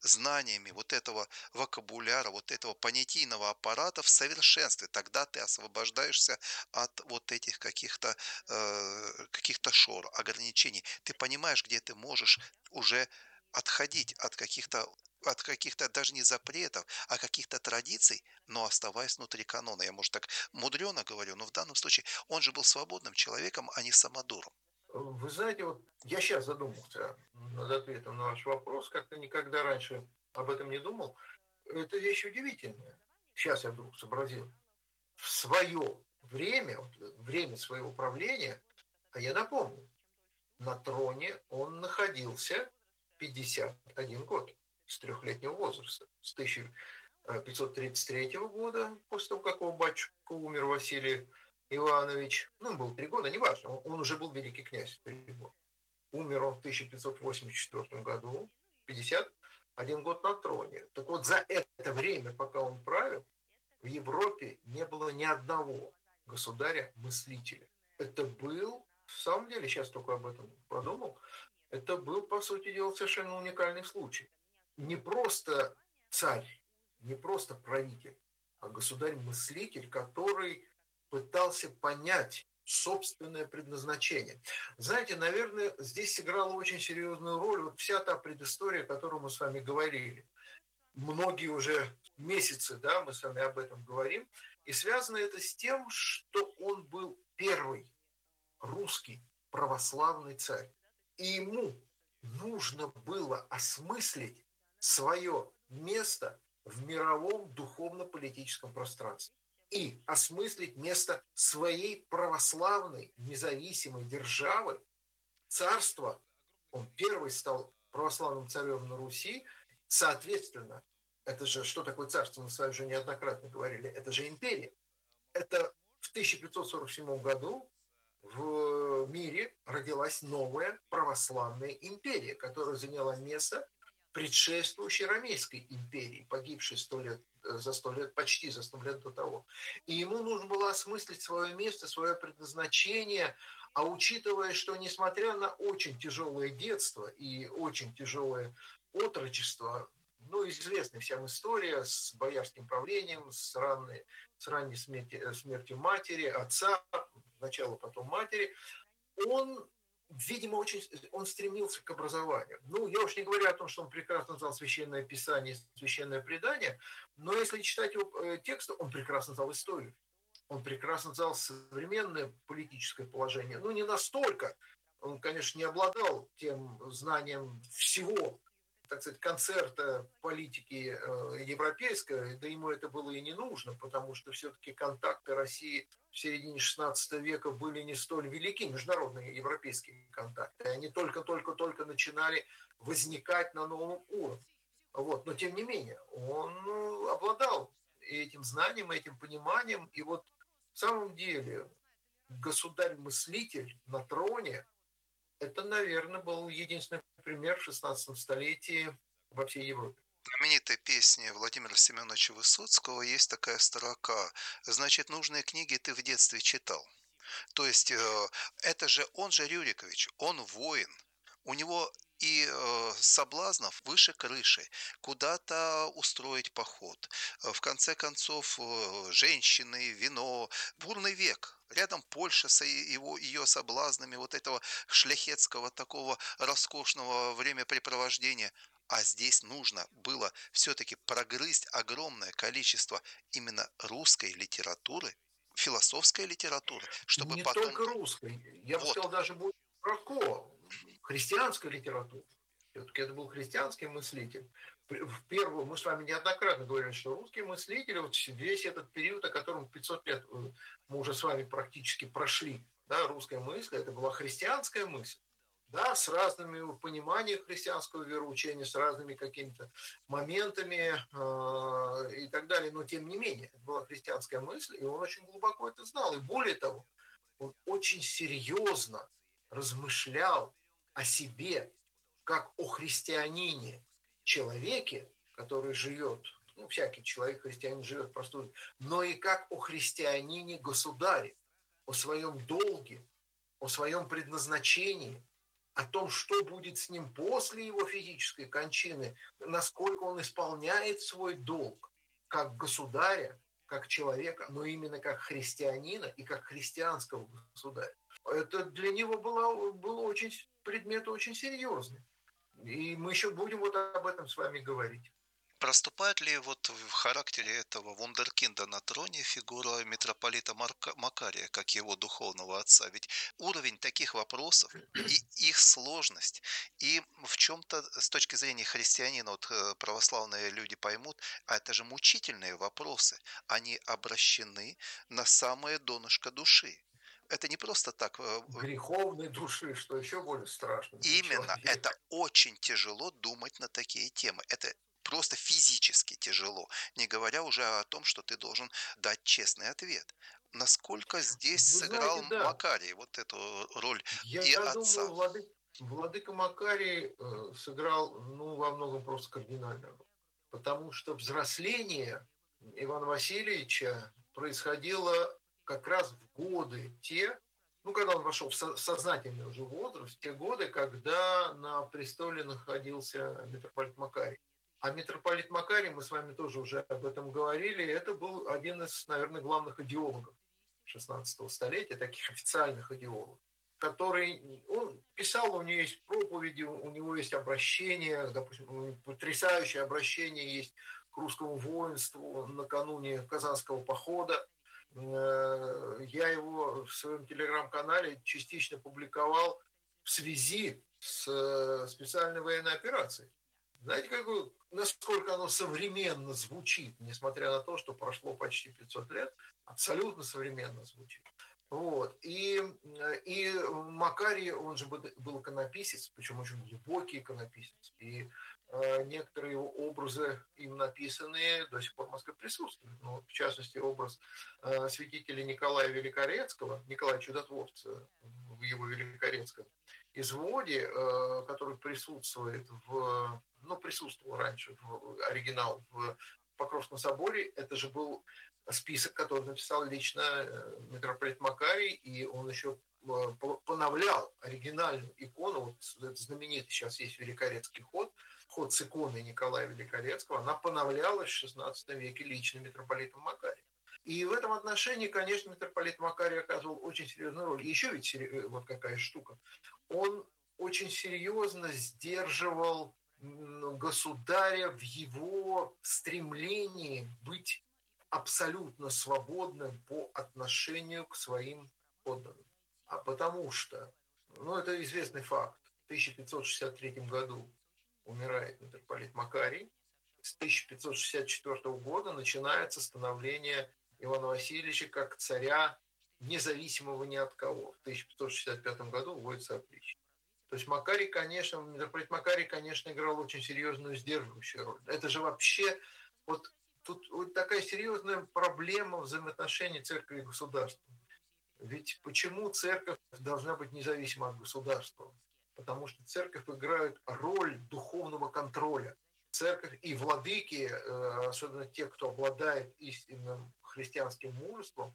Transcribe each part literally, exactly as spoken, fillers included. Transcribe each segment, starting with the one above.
знаниями вот этого вокабуляра, вот этого понятийного аппарата в совершенстве. Тогда ты освобождаешься от вот этих каких-то э, каких-то шор, ограничений. Ты понимаешь, где ты можешь уже отходить от каких-то от каких-то даже не запретов, а каких-то традиций, но оставаясь внутри канона. Я, может, так мудрено говорю, но в данном случае он же был свободным человеком, а не самодуром. Вы знаете, вот я сейчас задумался над ответом на ваш вопрос, как-то никогда раньше об этом не думал. Это вещь удивительная. Сейчас я вдруг сообразил. В свое время, вот, время своего правления, а я напомню, на троне он находился пятьдесят один год с трехлетнего возраста, с тысяча пятьсот тридцать третьего года, после того, как его батюшка умер, Василий Иванович, ну, ему было три года, неважно, он, он уже был великий князь, три года. Умер он в тысяча пятьсот восемьдесят четвёртом году, пятьдесят один год на троне. Так вот, за это время, пока он правил, в Европе не было ни одного государя-мыслителя. Это был, в самом деле, сейчас только об этом подумал, это был, по сути дела, совершенно уникальный случай. Не просто царь, не просто правитель, а государь-мыслитель, который пытался понять собственное предназначение. Знаете, наверное, здесь сыграла очень серьезную роль вот вся та предыстория, о которой мы с вами говорили. Многие уже месяцы, да, мы с вами об этом говорим, и связано это с тем, что он был первый русский православный царь. И ему нужно было осмыслить свое место в мировом духовно-политическом пространстве и осмыслить место своей православной независимой державы, царства. Он первый стал православным царем на Руси, соответственно, это же, что такое царство, мы с вами уже неоднократно говорили, это же империя. Это в тысяча пятьсот сорок седьмом году в мире родилась новая православная империя, которая заняла место предшествующей Ромейской империи, погибшей сто лет, за сто лет, почти за сто лет до того. И ему нужно было осмыслить свое место, свое предназначение, а учитывая, что несмотря на очень тяжелое детство и очень тяжелое отрочество, ну, известная всем история с боярским правлением, с ранней, с ранней смерти, смертью матери, отца, сначала потом матери, он, видимо, очень, он стремился к образованию. Ну, я уж не говорю о том, что он прекрасно знал священное писание, священное предание, но если читать его тексты, он прекрасно знал историю. Он прекрасно знал современное политическое положение. Ну, не настолько. Он, конечно, не обладал тем знанием всего, так сказать, концерта политики э, европейской, да ему это было и не нужно, потому что все-таки контакты России в середине шестнадцатого века были не столь велики, международные европейские контакты. Они только-только-только начинали возникать на новом уровне. Вот. Но тем не менее, он обладал этим знанием, этим пониманием. И вот в самом деле государь-мыслитель на троне, это, наверное, был единственный пример в шестнадцатом столетии во всей Европе. В знаменитой песне Владимира Семеновича Высоцкого есть такая строка: «Значит, нужные книги ты в детстве читал». То есть э, это же он же Рюрикович, он воин. У него и э, соблазнов выше крыши, куда-то устроить поход. Э, В конце концов, э, женщины, вино, бурный век. Рядом Польша с и- его, ее соблазнами вот этого шляхетского такого роскошного времяпрепровождения. А здесь нужно было все-таки прогрызть огромное количество именно русской литературы, философской литературы, чтобы Не потом... только русской, я бы Вот, сказал, даже более широко, христианской литературы. Все-таки это был христианский мыслитель. В первую, мы с вами неоднократно говорили, что русские мыслители, вот весь этот период, о котором пятьсот лет э, мы уже с вами практически прошли, да, русская мысль, это была христианская мысль, да, с разными пониманиями христианского вероучения, с разными какими-то моментами э, и так далее, но тем не менее, это была христианская мысль, и он очень глубоко это знал. И более того, он очень серьезно размышлял о себе, как о христианине, человеке, который живет, ну, всякий человек, христианин живет простую, но и как о христианине-государе, о своем долге, о своем предназначении, о том, что будет с ним после его физической кончины, насколько он исполняет свой долг как государя, как человека, но именно как христианина и как христианского государя. Это для него было, было очень, предмет очень серьезный. И мы еще будем вот об этом с вами говорить. Проступает ли вот в характере этого вундеркинда на троне фигура митрополита Марка- Макария, как его духовного отца? Ведь уровень таких вопросов и их сложность, и в чем-то с точки зрения христианина, вот э, православные люди поймут, а это же мучительные вопросы, они обращены на самое донышко души. Это не просто так. э, Греховной души, что еще более страшно для Именно, это человека. очень тяжело думать на такие темы. Это просто физически тяжело, не говоря уже о том, что ты должен дать честный ответ. Насколько здесь Вы сыграл знаете, да, Макарий вот эту роль я и думаю, отца? владыка, владыка Макарий э, сыграл, ну, во многом просто кардинально. Потому что взросление Ивана Васильевича происходило как раз в годы те, ну, когда он вошел в сознательный уже возраст, те годы, когда на престоле находился митрополит Макарий. А митрополит Макарий, мы с вами тоже уже об этом говорили, это был один из, наверное, главных идеологов шестнадцатого столетия, таких официальных идеологов, который, он писал, у него есть проповеди, у него есть обращение, допустим, потрясающее обращение есть к русскому воинству накануне Казанского похода. Я его в своем телеграм-канале частично публиковал в связи с специальной военной операцией. Знаете, какое, насколько оно современно звучит, несмотря на то, что прошло почти пятьсот лет, абсолютно современно звучит. Вот. И, и Макарий, он же был иконописец, причем очень глубокий иконописец. И э, некоторые его образы им написанные до сих пор в Москве присутствуют. Ну, в частности, образ э, святителя Николая Великорецкого, Николая Чудотворца в его Великорецком изводе, э, который присутствует в, ну, присутствовал раньше в оригинал в Покровском соборе, это же был список, который написал лично митрополит Макарий, и он еще поновлял оригинальную икону, вот этот знаменитый сейчас есть Великорецкий ход, ход с иконой Николая Великорецкого, она поновлялась в шестнадцатом веке лично митрополитом Макарием. И в этом отношении, конечно, митрополит Макарий оказывал очень серьезную роль. И еще ведь вот какая штука. Он очень серьезно сдерживал государя в его стремлении быть абсолютно свободным по отношению к своим подданным. А потому что, ну, это известный факт, в тысяча пятьсот шестьдесят третьем году умирает митрополит Макарий, с тысяча пятьсот шестьдесят четвёртого года начинается становление Ивана Васильевича как царя, независимого ни от кого. В тысяча пятьсот шестьдесят пятом году вводится опричнина. То есть Макарий, конечно, митрополит Макарий, конечно, играл очень серьезную сдерживающую роль. Это же вообще, вот тут вот такая серьезная проблема взаимоотношений церкви и государства. Ведь почему церковь должна быть независима от государства? Потому что церковь играет роль духовного контроля. Церковь и владыки, особенно те, кто обладает истинным христианским мужеством,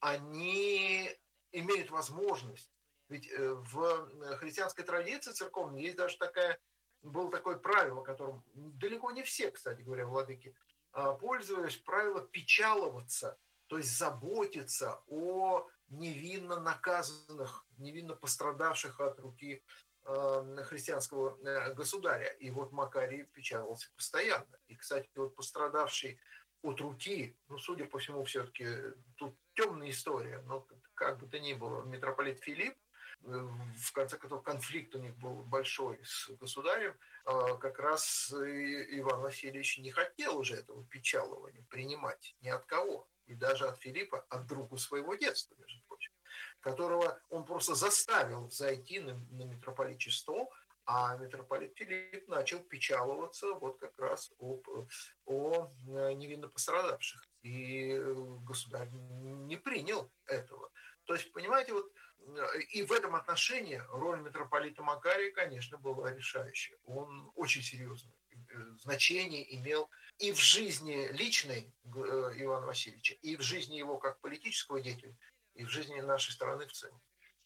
они имеют возможность. Ведь в христианской традиции церковной есть даже такая, было такое правило, которым далеко не все, кстати говоря, владыки пользовались, правило печаловаться, то есть заботиться о невинно наказанных, невинно пострадавших от руки христианского государя. И вот Макарий печалился постоянно. И, кстати, вот пострадавший от руки, ну, судя по всему, все-таки тут темная история, но как бы то ни было, митрополит Филипп, в конце концов, конфликт у них был большой с государем, как раз Иван Васильевич не хотел уже этого печалования принимать ни от кого. И даже от Филиппа, от друга своего детства, между прочим, которого он просто заставил зайти на, на митрополитчий стол, а митрополит Филипп начал печаловаться вот как раз об, о невинно пострадавших. И государь не принял этого. То есть, понимаете, вот и в этом отношении роль митрополита Макария, конечно, была решающая. Он очень серьезное значение имел и в жизни личной Ивана Васильевича, и в жизни его как политического деятеля, и в жизни нашей страны в целом.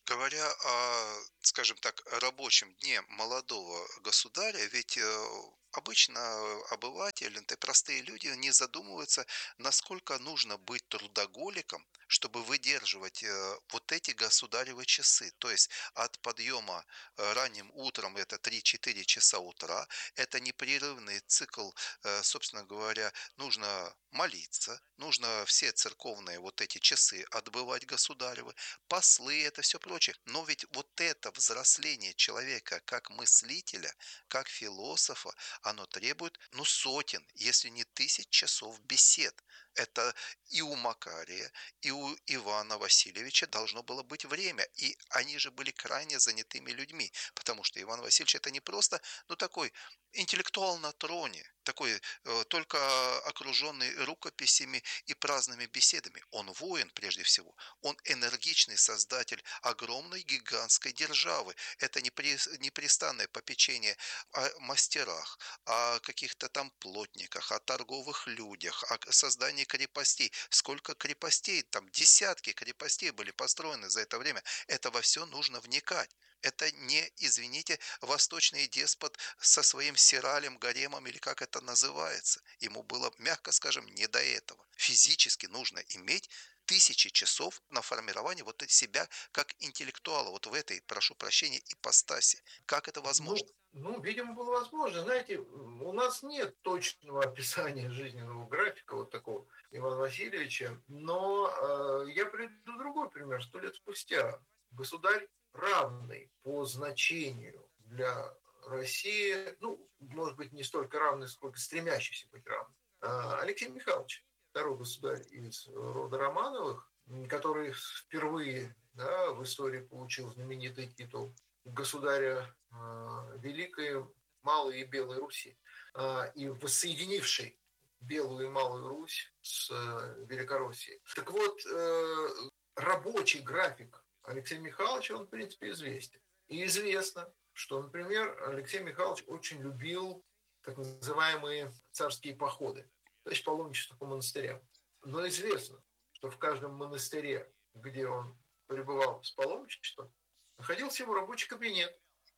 Говоря о, скажем так, рабочем дне молодого государя, ведь э, обычно обыватель, это простые люди, не задумываются, насколько нужно быть трудоголиком, чтобы выдерживать э, вот эти государевы часы. То есть от подъема э, ранним утром, это три-четыре часа утра, это непрерывный цикл, э, собственно говоря, нужно молиться, нужно все церковные вот эти часы отбывать государевы, послы, это все прочее. Но ведь вот это взросление человека как мыслителя, как философа, оно требует, ну, сотен, если не тысяч часов бесед. Это и у Макария, и у Ивана Васильевича должно было быть время. И они же были крайне занятыми людьми, потому что Иван Васильевич это не просто, ну, такой интеллектуал на троне, такой э, только окруженный рукописями и праздными беседами. Он воин прежде всего. Он энергичный создатель огромной гигантской державы. Это непре- непрестанное попечение о мастерах, о каких-то там плотниках, о торговых людях, о создании крепостей. Сколько крепостей, там десятки крепостей были построены за это время. Это во все нужно вникать. Это не, извините, восточный деспот со своим сиралем, гаремом или как это называется. Ему было, мягко скажем, не до этого. Физически нужно иметь тысячи часов на формирование вот себя как интеллектуала, вот в этой, прошу прощения, ипостаси. Как это возможно? Ну, ну, видимо, было возможно. Знаете, у нас нет точного описания жизненного графика вот такого Ивана Васильевича, но э, я приведу другой пример. Сто лет спустя государь равный по значению для России, ну, может быть, не столько равный, сколько стремящийся быть равным, э, Алексей Михайлович, второй государь из рода Романовых, который впервые, да, в истории получил знаменитый титул государя э, Великой, Малой и Белой Руси, э, и воссоединивший Белую и Малую Русь с э, Великороссией. Так вот, э, рабочий график Алексея Михайловича, он, в принципе, известен. И известно, что, например, Алексей Михайлович очень любил так называемые царские походы, то есть паломничество по монастырям. Но известно, что в каждом монастыре, где он пребывал с паломничеством, находился его рабочий кабинет.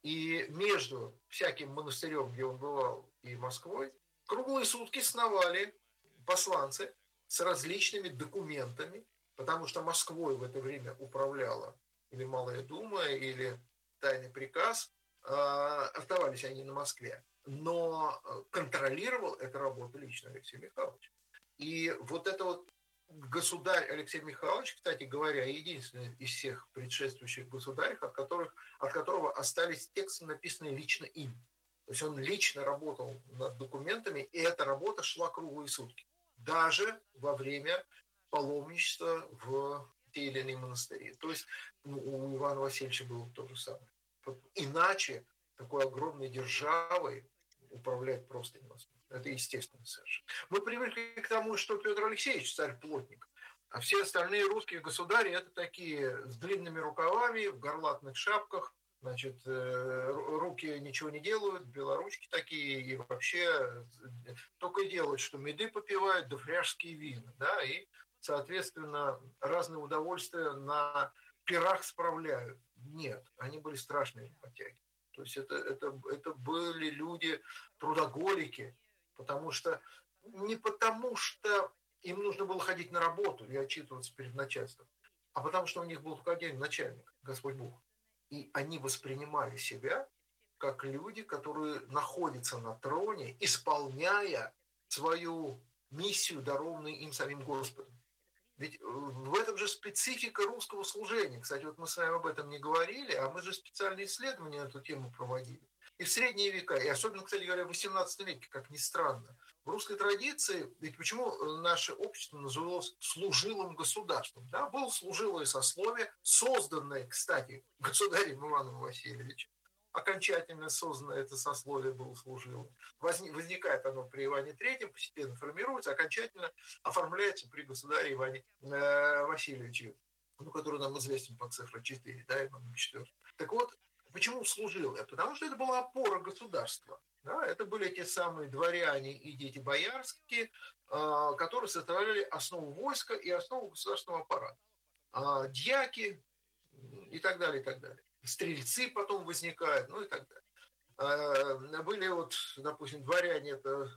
И между всяким монастырем, где он бывал, и Москвой, круглые сутки сновали посланцы с различными документами, потому что Москвой в это время управляла или Малая Дума, или Тайный приказ. Оставались они на Москве. Но контролировал эту работу лично Алексей Михайлович. И вот это вот государь Алексей Михайлович, кстати говоря, единственный из всех предшествующих государей, от, которых, от которого остались тексты, написанные лично им. То есть он лично работал над документами, и эта работа шла круглые сутки. Даже во время паломничества в те или иные монастыри. То есть ну, у Ивана Васильевича было то же самое. Иначе такой огромной державой управлять просто невозможно. Это естественно совершенно. Мы привыкли к тому, что Петр Алексеевич царь-плотник, а все остальные русские государи это такие с длинными рукавами, в горлатных шапках, значит, руки ничего не делают, белоручки такие, и вообще только и делают, что меды попивают, да фряжские вина, да, и, соответственно, разные удовольствия на пирах справляют. Нет, они были страшные работяги. То есть это, это, это были люди трудоголики, потому что не потому, что им нужно было ходить на работу и отчитываться перед начальством, а потому что у них был только один начальник, Господь Бог. И они воспринимали себя как люди, которые находятся на троне, исполняя свою миссию, дарованную им самим Господом. Ведь в этом же специфика русского служения. Кстати, вот мы с вами об этом не говорили, а мы же специальные исследования на эту тему проводили. И в средние века, и особенно, кстати говоря, в восемнадцатом веке, как ни странно, в русской традиции, ведь почему наше общество называлось служилым государством? Да? Было служилое сословие, созданное, кстати, государем Иваном Васильевичем, окончательно созданное это сословие было служилым. Возникает оно при Иване Третьем, постепенно формируется, окончательно оформляется при государе Иване э, Васильевиче, ну, который нам известен по цифре четыре, да, Иван четвёртый. Так вот, почему служилое? Потому что это была опора государства. Да? Это были те самые дворяне и дети боярские, э, которые составляли основу войска и основу государственного аппарата. А дьяки, и так далее, и так далее. Стрельцы потом возникают, ну и так далее. А, были вот, допустим, дворяне, это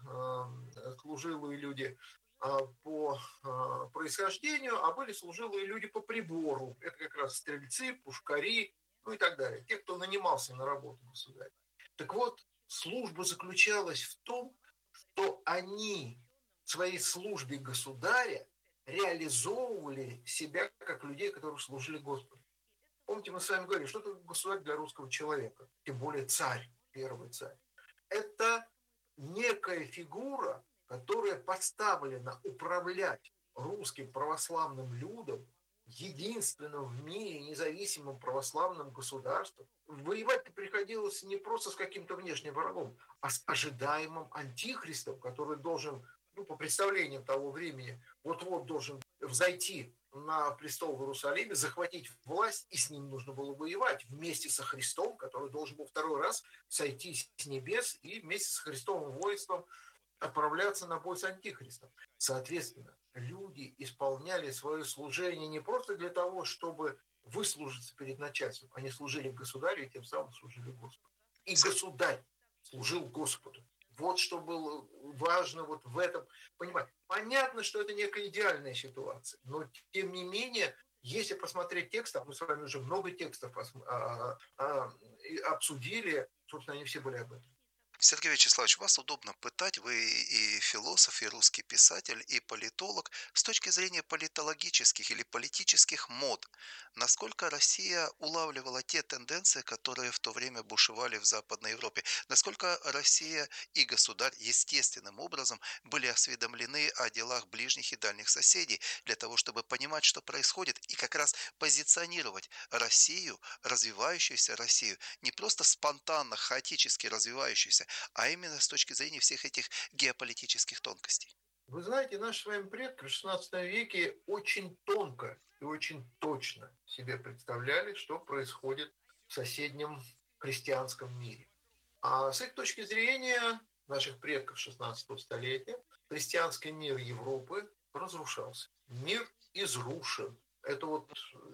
а, служилые люди а, по а, происхождению, а были служилые люди по прибору. Это как раз стрельцы, пушкари, ну и так далее. Те, кто нанимался на работу государя. Так вот, служба заключалась в том, что они в своей службе государя реализовывали себя как людей, которые служили Господу. Помните, мы с вами говорили, что такое государь для русского человека, тем более царь, первый царь. Это некая фигура, которая поставлена управлять русским православным людом, единственным в мире независимым православным государством. Воевать приходилось не просто с каким-то внешним врагом, а с ожидаемым антихристом, который должен, ну, по представлениям того времени, вот-вот должен взойти на престол в Иерусалиме, захватить власть, и с ним нужно было воевать вместе со Христом, который должен был второй раз сойти с небес и вместе с Христовым воинством отправляться на бой с Антихристом. Соответственно, люди исполняли свое служение не просто для того, чтобы выслужиться перед начальством, они служили государю и тем самым служили Господу. И государь служил Господу. Вот что было важно вот в этом понимать. Понятно, что это некая идеальная ситуация, но тем не менее, если посмотреть текст, а мы с вами уже много текстов а, а, обсудили, собственно, они все были об этом. Сергей Вячеславович, вас удобно пытать, вы и философ, и русский писатель, и политолог, с точки зрения политологических или политических мод. Насколько Россия улавливала те тенденции, которые в то время бушевали в Западной Европе? Насколько Россия и государь естественным образом были осведомлены о делах ближних и дальних соседей, для того, чтобы понимать, что происходит, и как раз позиционировать Россию, развивающуюся Россию, не просто спонтанно, хаотически развивающуюся, а именно с точки зрения всех этих геополитических тонкостей. Вы знаете, наши с вами предки в шестнадцатом веке очень тонко и очень точно себе представляли, что происходит в соседнем христианском мире. А с их точки зрения, наших предков шестнадцатого столетия, христианский мир Европы разрушался. Мир изрушен. Это вот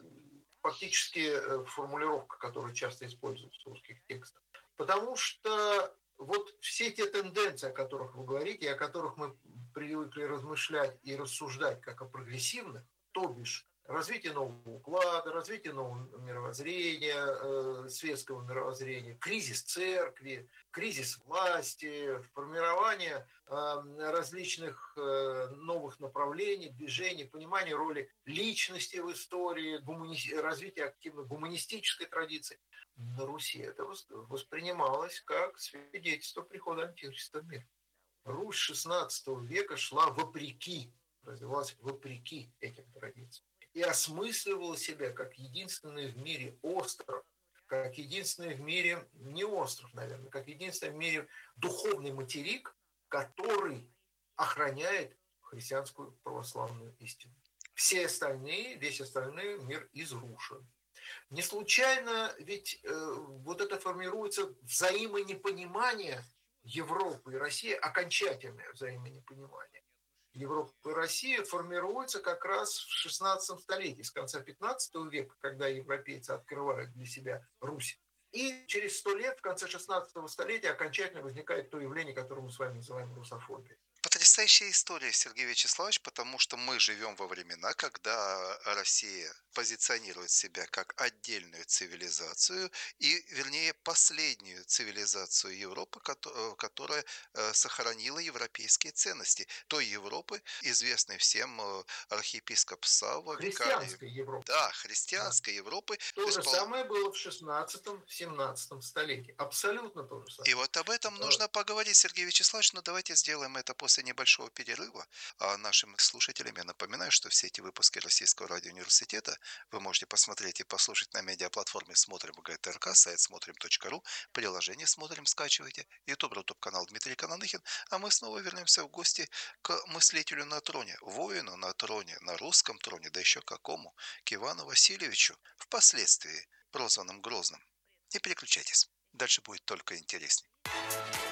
фактически формулировка, которая часто используется в русских текстах. Потому что вот все те тенденции, о которых вы говорите, о которых мы привыкли размышлять и рассуждать как о прогрессивных, то бишь развитие нового уклада, развитие нового мировоззрения, э, светского мировоззрения, кризис церкви, кризис власти, формирование э, различных э, новых направлений, движений, понимание роли личности в истории, гумани... развитие активно гуманистической традиции. На Руси это воспринималось как свидетельство прихода Антихриста в мир. Русь шестнадцатого века шла вопреки, развивалась вопреки этим традициям. И осмысливала себя как единственный в мире остров, как единственный в мире, не остров, наверное, как единственный в мире духовный материк, который охраняет христианскую православную истину. Все остальные, весь остальной мир изрушен. Не случайно ведь э, вот это формируется взаимонепонимание Европы и России, окончательное взаимонепонимание. Европа и Россия формируется как раз в шестнадцатом столетии, с конца пятнадцатого века, когда европейцы открывают для себя Русь. И через сто лет, в конце шестнадцатого столетия, окончательно возникает то явление, которое мы с вами называем русофобией. Потрясающая история, Сергей Вячеславович, потому что мы живем во времена, когда Россия позиционирует себя как отдельную цивилизацию и, вернее, последнюю цивилизацию Европы, которая сохранила европейские ценности. Той Европы, известной всем архиепископ Савва, викарий. Христианской Европы. Да, Да. христианской Европы. То же самое было в шестнадцатом-семнадцатом столетии. Абсолютно то же самое. И вот об этом нужно поговорить, Сергей Вячеславович, но давайте сделаем это после небольшого перерыва. А нашим слушателям я напоминаю, что все эти выпуски Российского радиоуниверситета вы можете посмотреть и послушать на медиаплатформе «Смотрим ГТРК», сайт смотрим точка ру, приложение «Смотрим» скачивайте, YouTube, Рутуб-канал Дмитрий Кананыхин, а мы снова вернемся в гости к мыслителю на троне, воину на троне, на русском троне, да еще какому, к Ивану Васильевичу, впоследствии прозванным Грозным. Не переключайтесь. Дальше будет только интереснее.